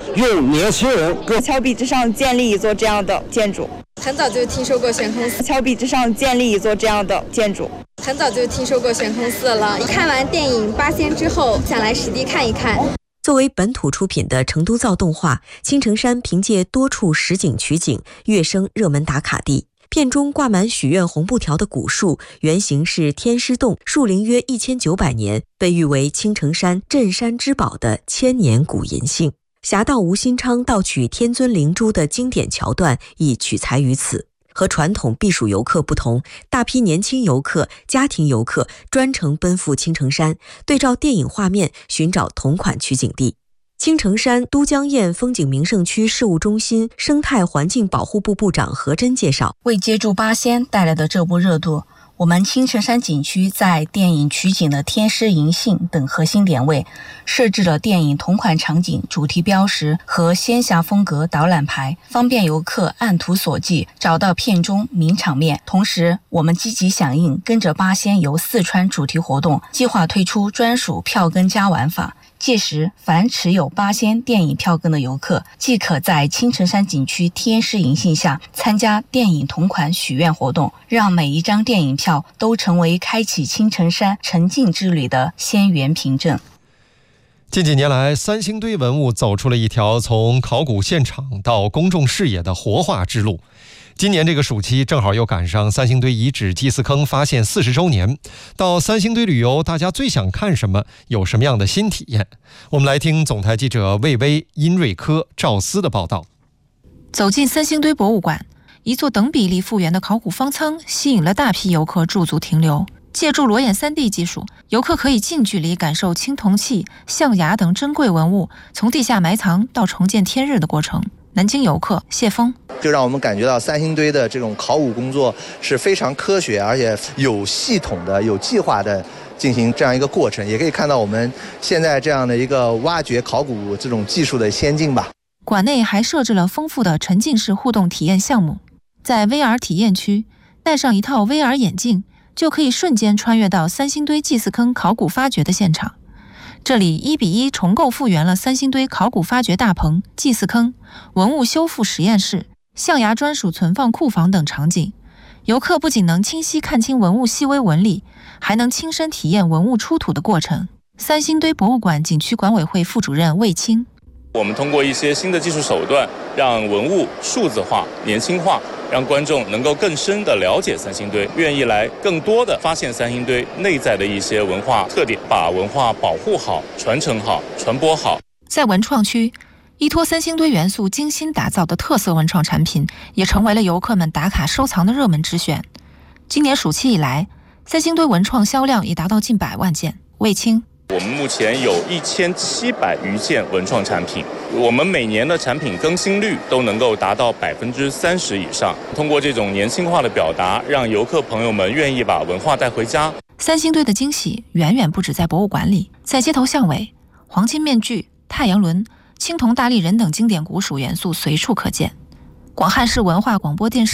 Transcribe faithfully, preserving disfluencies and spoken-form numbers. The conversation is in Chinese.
用年轻人各峭壁之上建立一座这样的建筑。 很早就听说过悬空寺， 峭壁之上建立一座这样的建筑。 很早就听说过悬空寺了，看完电影《八仙》之后，想来实地看一看。 作为本土出品的成都造动画，青城山凭借多处实景取景，跃升热门打卡地。片中挂满许愿红布条的古树，原型是天师洞，树龄约一千九百年，被誉为青城山镇山之宝的千年古银杏。侠盗吴新昌盗取天尊灵珠的经典桥段亦取材于此。和传统避暑游客不同，大批年轻游客、家庭游客专程奔赴青城山，对照电影画面寻找同款取景地。青城山都江堰风景名胜区事务中心生态环境保护部部长何真介绍， 为接住八仙带来的这波热度，我们青城山景区在电影取景的天狮银杏等核心点位，设置了电影同款场景主题标识和仙侠风格导览牌，方便游客按图索骥找到片中名场面。同时，我们积极响应跟着八仙游四川主题活动，计划推出专属票根加玩法。届时，凡持有八仙电影票根的游客，即可在青城山景区天狮银杏下参加电影同款许愿活动，让每一张电影票都成为开启青城山沉浸之旅的仙缘凭证。 近几年来，三星堆文物走出了一条从考古现场到公众视野的活化之路。今年这个暑期正好又赶上三星堆遗址祭祀坑发现四十周年，到三星堆旅游，大家最想看什么？有什么样的新体验？我们来听总台记者魏巍、殷瑞科、赵思的报道。 走进三星堆博物馆，一座等比例复原的考古方舱吸引了大批游客驻足停留。借助裸眼 三 D 技术，游客可以近距离感受青铜器、象牙等珍贵文物从地下埋藏到重见天日的过程。南京游客谢峰就让我们感觉到三星堆的这种考古工作是非常科学，而且有系统的、有计划的进行这样一个过程，也可以看到我们现在这样的一个挖掘考古这种技术的先进吧。 馆内还设置了丰富的沉浸式互动体验项目，在 V R 体验区戴上一套 V R 眼镜，就可以瞬间穿越到三星堆祭祀坑考古发掘的现场。这里一比一重构复原了三星堆考古发掘大棚、祭祀坑、文物修复实验室、象牙专属存放库房等场景。游客不仅能清晰看清文物细微纹理，还能亲身体验文物出土的过程。三星堆博物馆景区管委会副主任魏青， 我们通过一些新的技术手段，让文物数字化、年轻化，让观众能够更深地了解三星堆，愿意来更多地发现三星堆内在的一些文化特点，把文化保护好、传承好、传播好。 在文创区，依托三星堆元素精心打造的特色文创产品，也成为了游客们打卡收藏的热门之选。今年暑期以来，三星堆文创销量已达到近百万件。魏青， 我们目前有一千七百余件文创产品，我们每年的产品更新率都能够达到百分之三十以上。通过这种年轻化的表达，让游客朋友们愿意把文化带回家。 三星堆的惊喜远远不止在博物馆里，在街头巷尾，黄金面具、太阳轮、青铜大立人等经典古蜀元素随处可见。广汉市文化广播电视